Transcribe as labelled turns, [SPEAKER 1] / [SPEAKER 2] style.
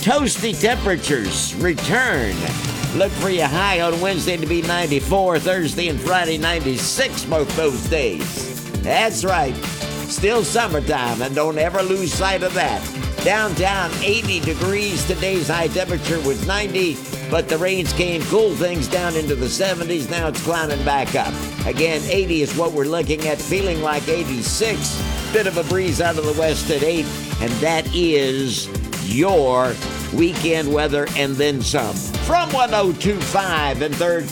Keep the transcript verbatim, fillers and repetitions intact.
[SPEAKER 1] toasty temperatures return. Look for your high on Wednesday to be ninety-four, Thursday and Friday ninety-six both those days. That's right. Still summertime, and don't ever lose sight of that. Downtown, eighty degrees. Today's high temperature was ninety, but the rains came, cooled things down into the seventies. Now it's climbing back up. Again, eighty is what we're looking at, feeling like eighty-six. Bit of a breeze out of the west at eight, and that is your weekend weather and then some. From one oh two point five and Third